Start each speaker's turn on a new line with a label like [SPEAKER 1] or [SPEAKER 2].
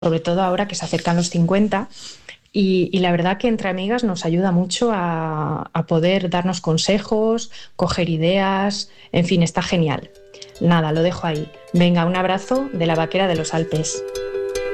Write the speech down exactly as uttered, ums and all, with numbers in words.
[SPEAKER 1] sobre todo ahora que se acercan los cincuenta. Y, y la verdad que entre amigas nos ayuda mucho a, a poder darnos consejos, coger ideas, en fin, está genial. Nada, lo dejo ahí. Venga, un abrazo de la vaquera de los Alpes.